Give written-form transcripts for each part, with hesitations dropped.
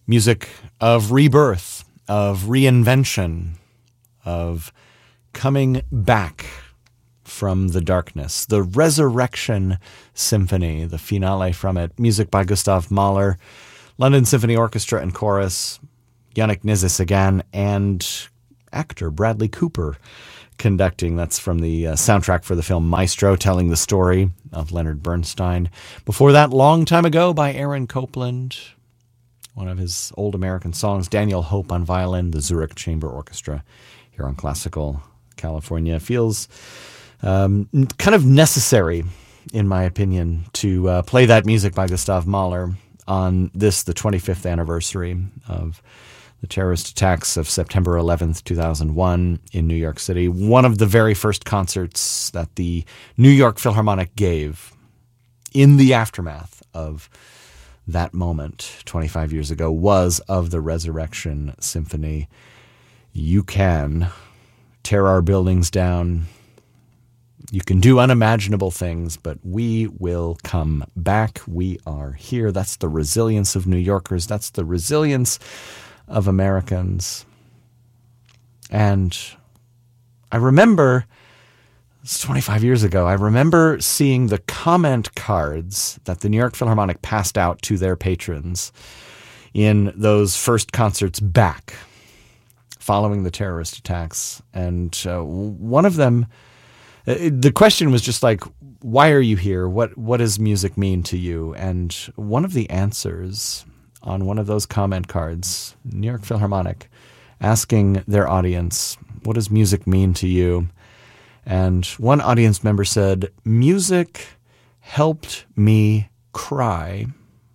Music of rebirth, of reinvention, of coming back from the darkness. The Resurrection Symphony, the finale from it. Music by Gustav Mahler, London Symphony Orchestra and Chorus, Yannick Nézet-Séguin, and actor Bradley Cooper conducting. That's from the soundtrack for the film Maestro, telling the story of Leonard Bernstein. Before that, Long Time Ago by Aaron Copland, one of his old American songs. Daniel Hope on violin, the Zurich Chamber Orchestra here on Classical California. Feels kind of necessary, in my opinion, to play that music by Gustav Mahler on this, the 25th anniversary of the terrorist attacks of September 11th, 2001 in New York City. One of the very first concerts that the New York Philharmonic gave in the aftermath of that moment 25 years ago was of the Resurrection Symphony. You can tear our buildings down. You can do unimaginable things, but we will come back. We are here. That's the resilience of New Yorkers. That's the resilience of Americans. And I remember, it's 25 years ago, I remember seeing the comment cards that the New York Philharmonic passed out to their patrons in those first concerts back following the terrorist attacks. And one of them, the question was just like, why are you here? What does music mean to you? And one of the answers on one of those comment cards, New York Philharmonic, asking their audience, what does music mean to you? And one audience member said, music helped me cry.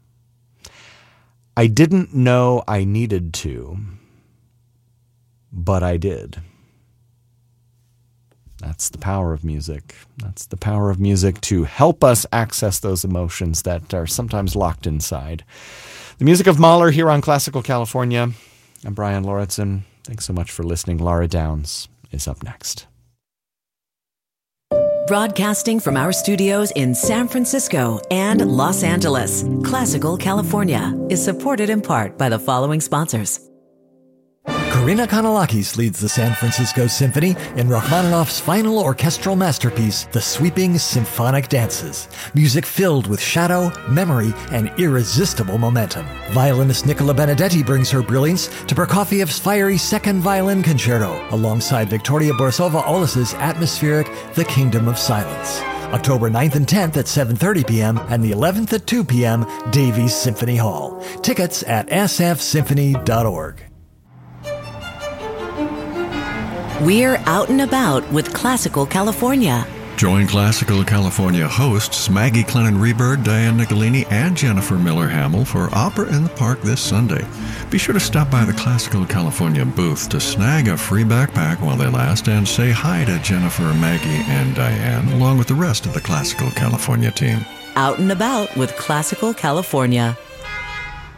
I didn't know I needed to, but I did. That's the power of music. That's the power of music to help us access those emotions that are sometimes locked inside. The music of Mahler here on Classical California. I'm Brian Lauritsen. Thanks so much for listening. Laura Downs is up next. Broadcasting from our studios in San Francisco and Los Angeles, Classical California is supported in part by the following sponsors. Karina Kanalakis leads the San Francisco Symphony in Rachmaninoff's final orchestral masterpiece, The Sweeping Symphonic Dances. Music filled with shadow, memory, and irresistible momentum. Violinist Nicola Benedetti brings her brilliance to Prokofiev's fiery second violin concerto, alongside Victoria Borisova-Olis's atmospheric The Kingdom of Silence. October 9th and 10th at 7:30 p.m. and the 11th at 2 p.m., Davies Symphony Hall. Tickets at sfsymphony.org. We're out and about with Classical California. Join Classical California hosts Maggie Clennon-Reberg, Diane Nicolini, and Jennifer Miller-Hamill for Opera in the Park this Sunday. Be sure to stop by the Classical California booth to snag a free backpack while they last and say hi to Jennifer, Maggie, and Diane, along with the rest of the Classical California team. Out and about with Classical California.